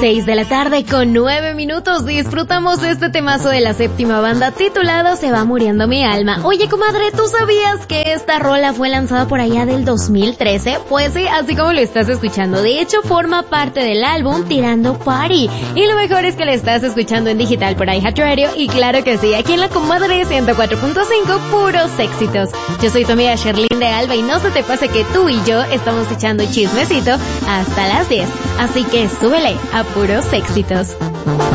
6 de la tarde con 9 minutos. Disfrutamos de este temazo de la séptima banda titulado Se va muriendo mi alma. Oye, comadre, ¿tú sabías que esta rola fue lanzada por allá del 2013? Pues sí, así como lo estás escuchando. De hecho, forma parte del álbum Tirando Party. Y lo mejor es que la estás escuchando en digital por iHeartRadio. Y claro que sí, aquí en la comadre 104.5, puros éxitos. Yo soy tu amiga Sherlyn de Alba y no se te pase que tú y yo estamos echando chismecito hasta las 10. Así que súbele a puros éxitos.